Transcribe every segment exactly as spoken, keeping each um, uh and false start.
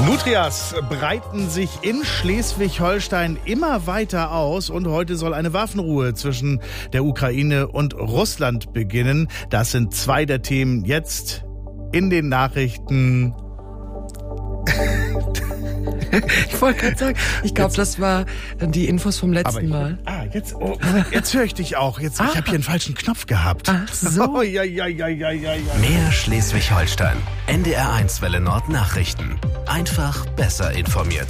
Nutrias breiten sich in Schleswig-Holstein immer weiter aus und heute soll eine Waffenruhe zwischen der Ukraine und Russland beginnen. Das sind zwei der Themen jetzt in den Nachrichten. Ich wollte gerade sagen, ich glaube, das war die Infos vom letzten ich, Mal. Ah, jetzt, oh, jetzt höre ich dich auch. Jetzt, ah. Ich habe hier einen falschen Knopf gehabt. Ach so. Oh, ja, ja, ja, ja, ja, ja. Mehr Schleswig-Holstein. N D R eins Welle Nord Nachrichten. Einfach besser informiert.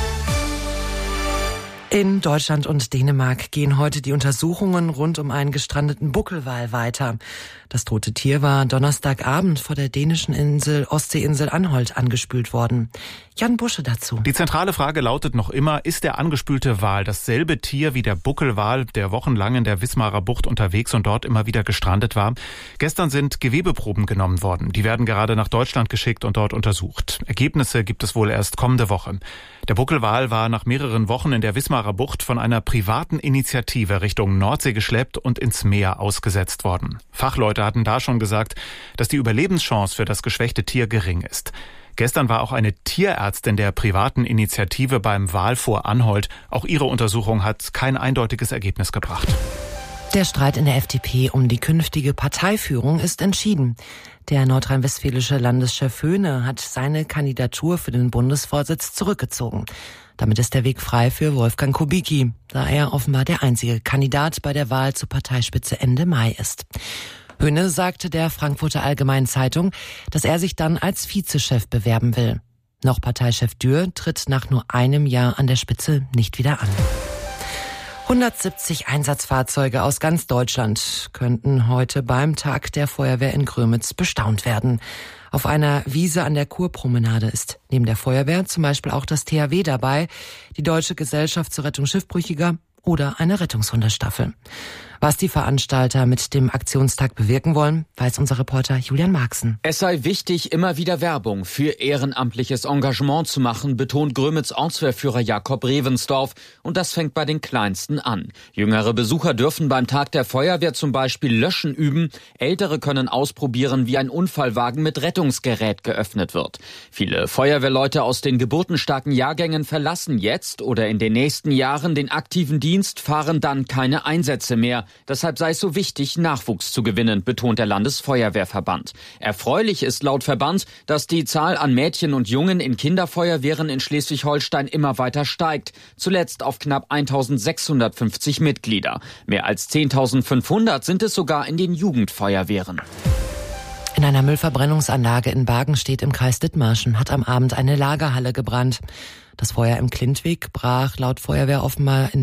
In Deutschland und Dänemark gehen heute die Untersuchungen rund um einen gestrandeten Buckelwal weiter. Das tote Tier war Donnerstagabend vor der dänischen Insel Ostseeinsel Anholt angespült worden. Jan Busche dazu. Die zentrale Frage lautet noch immer, ist der angespülte Wal dasselbe Tier wie der Buckelwal, der wochenlang in der Wismarer Bucht unterwegs und dort immer wieder gestrandet war? Gestern sind Gewebeproben genommen worden. Die werden gerade nach Deutschland geschickt und dort untersucht. Ergebnisse gibt es wohl erst kommende Woche. Der Buckelwal war nach mehreren Wochen in der Wismarer Bucht von einer privaten Initiative Richtung Nordsee geschleppt und ins Meer ausgesetzt worden. Fachleute hatten da schon gesagt, dass die Überlebenschance für das geschwächte Tier gering ist. Gestern war auch eine Tierärztin der privaten Initiative beim Wal vor Anholt. Auch ihre Untersuchung hat kein eindeutiges Ergebnis gebracht. Der Streit in der F D P um die künftige Parteiführung ist entschieden. Der nordrhein-westfälische Landeschef Höhne hat seine Kandidatur für den Bundesvorsitz zurückgezogen. Damit ist der Weg frei für Wolfgang Kubicki, da er offenbar der einzige Kandidat bei der Wahl zur Parteispitze Ende Mai ist. Höhne sagte der Frankfurter Allgemeinen Zeitung, dass er sich dann als Vizechef bewerben will. Noch Parteichef Dürr tritt nach nur einem Jahr an der Spitze nicht wieder an. hundertsiebzig Einsatzfahrzeuge aus ganz Deutschland könnten heute beim Tag der Feuerwehr in Grömitz bestaunt werden. Auf einer Wiese an der Kurpromenade ist neben der Feuerwehr zum Beispiel auch das T H W dabei, die Deutsche Gesellschaft zur Rettung Schiffbrüchiger oder eine Rettungshundestaffel. Was die Veranstalter mit dem Aktionstag bewirken wollen, weiß unser Reporter Julian Marxen. Es sei wichtig, immer wieder Werbung für ehrenamtliches Engagement zu machen, betont Grömitz Ortswehrführer Jakob Revensdorf. Und das fängt bei den Kleinsten an. Jüngere Besucher dürfen beim Tag der Feuerwehr zum Beispiel Löschen üben. Ältere können ausprobieren, wie ein Unfallwagen mit Rettungsgerät geöffnet wird. Viele Feuerwehrleute aus den geburtenstarken Jahrgängen verlassen jetzt oder in den nächsten Jahren den aktiven Dienst, fahren dann keine Einsätze mehr. Deshalb sei es so wichtig, Nachwuchs zu gewinnen, betont der Landesfeuerwehrverband. Erfreulich ist laut Verband, dass die Zahl an Mädchen und Jungen in Kinderfeuerwehren in Schleswig-Holstein immer weiter steigt. Zuletzt auf knapp eintausendsechshundertfünfzig Mitglieder. Mehr als zehntausendfünfhundert sind es sogar in den Jugendfeuerwehren. In einer Müllverbrennungsanlage in Bargenstedt im Kreis Dithmarschen hat am Abend eine Lagerhalle gebrannt. Das Feuer im Klintweg brach laut Feuerwehr offenbar in